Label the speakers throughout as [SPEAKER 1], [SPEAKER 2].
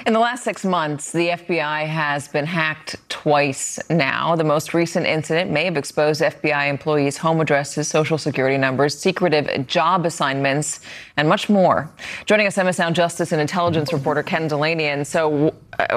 [SPEAKER 1] In the last 6 months, the FBI has been hacked twice now. The most recent incident may have exposed FBI employees' home addresses, social security numbers, secretive job assignments, and much more. Joining us, MS Now Justice and Intelligence reporter Ken Dilanian. So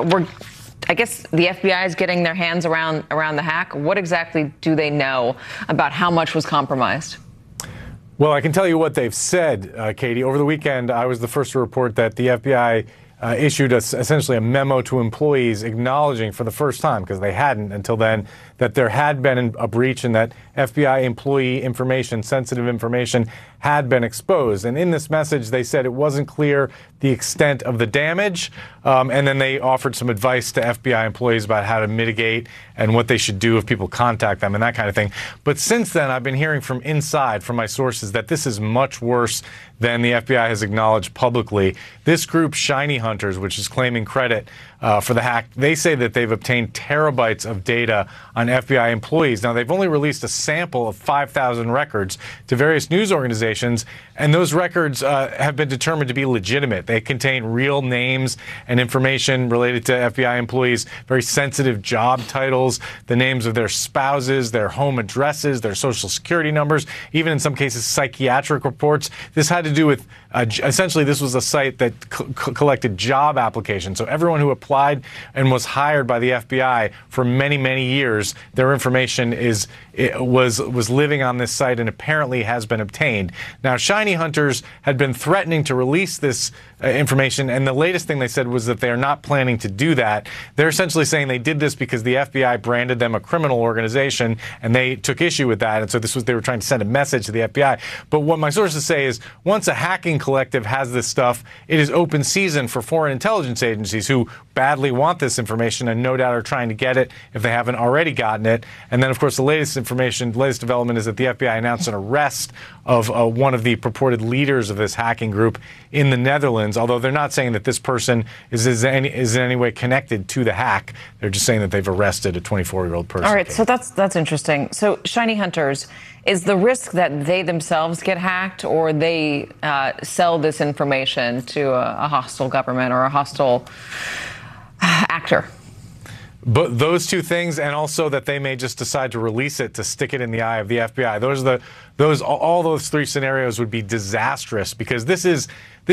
[SPEAKER 1] I guess the FBI is getting their hands around the hack. What exactly do they know about how much was compromised?
[SPEAKER 2] Well, I can tell you what they've said, Katie. Over the weekend, I was the first to report that the FBI issued essentially a memo to employees acknowledging for the first time, because they hadn't until then, that there had been a breach and that FBI employee information, sensitive information, had been exposed. And in this message, they said it wasn't clear the extent of the damage. And then they offered some advice to FBI employees about how to mitigate and what they should do if people contact them and that kind of thing. But since then, I've been hearing from inside, from my sources, that this is much worse than the FBI has acknowledged publicly. This group, Shiny Hunters, which is claiming credit for the hack, they say that they've obtained terabytes of data on FBI employees. Now, they've only released a sample of 5,000 records to various news organizations, and those records have been determined to be legitimate. They contain real names and information related to FBI employees, very sensitive job titles, the names of their spouses, their home addresses, their social security numbers, even in some cases psychiatric reports. This had to do with, essentially, this was a site that collected job applications. So everyone who applied and was hired by the FBI for many, many years, their information was living on this site and apparently has been obtained. Now, Shiny Hunters had been threatening to release this information, and the latest thing they said was that they are not planning to do that. They're essentially saying they did this because the FBI branded them a criminal organization, and they took issue with that, and so they were trying to send a message to the FBI. But what my sources say is, once a hacking collective has this stuff, it is open season for foreign intelligence agencies who badly want this information and no doubt are trying to get it if they haven't already gotten it. And then, of course, the latest development is that the FBI announced an arrest of one of the purported leaders of this hacking group in the Netherlands, although they're not saying that this person is in any way connected to the hack. They're just saying that they've arrested a 24-year-old person.
[SPEAKER 1] All right, so that's interesting. So Shiny Hunters, is the risk that they themselves get hacked or they sell this information to a hostile government or a hostile actor?
[SPEAKER 2] But those two things, and also that they may just decide to release it to stick it in the eye of the FBI. All those three scenarios would be disastrous, because this is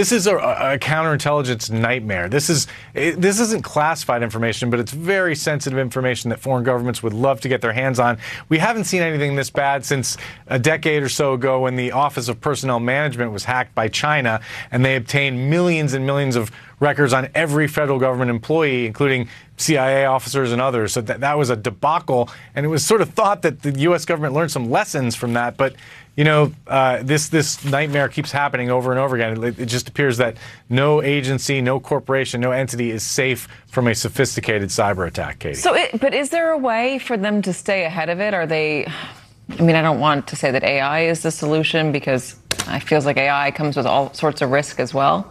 [SPEAKER 2] a counterintelligence nightmare. This isn't classified information, but it's very sensitive information that foreign governments would love to get their hands on. We haven't seen anything this bad since a decade or so ago, when the Office of Personnel Management was hacked by China, and they obtained millions and millions of records on every federal government employee, including CIA officers and others. So that was a debacle, and it was sort of thought that the U.S. government learned some lessons from that. But you know, this nightmare keeps happening over and over again. It just appears that no agency, no corporation, no entity is safe from a sophisticated cyber attack, Katie.
[SPEAKER 1] But is there a way for them to stay ahead of it? Are they? I mean, I don't want to say that AI is the solution, because it feels like AI comes with all sorts of risk as well.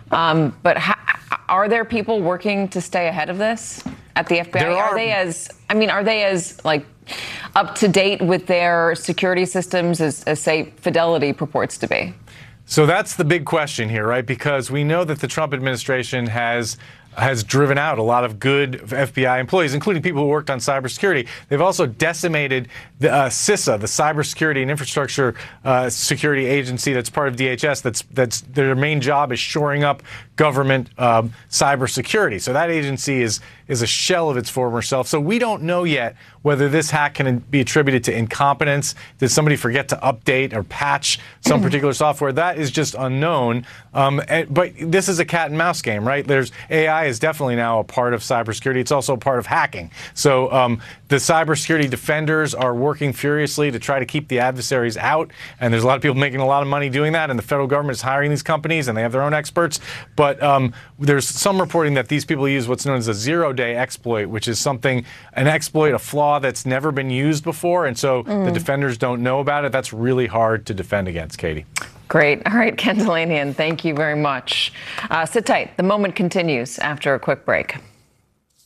[SPEAKER 1] But are there people working to stay ahead of this at the FBI? Are they as like up to date with their security systems as say Fidelity purports to be?
[SPEAKER 2] So that's the big question here, right? Because we know that the Trump administration has driven out a lot of good FBI employees, including people who worked on cybersecurity. They've also decimated the CISA, the Cybersecurity and Infrastructure Security Agency that's part of DHS. That's their main job is shoring up government cybersecurity. So that agency is a shell of its former self. So we don't know yet whether this hack can be attributed to incompetence. Did somebody forget to update or patch some particular software? That is just unknown. But this is a cat and mouse game, right? AI is definitely now a part of cybersecurity. It's also a part of hacking. So the cybersecurity defenders are working furiously to try to keep the adversaries out. And there's a lot of people making a lot of money doing that. And the federal government is hiring these companies, and they have their own experts. But there's some reporting that these people use what's known as a zero-day exploit, which is an exploit, a flaw that's never been used before. And so the defenders don't know about it. That's really hard to defend against, Katie.
[SPEAKER 1] Great. All right, Ken Dilanian, thank you very much. Sit tight. The Moment continues after a quick break.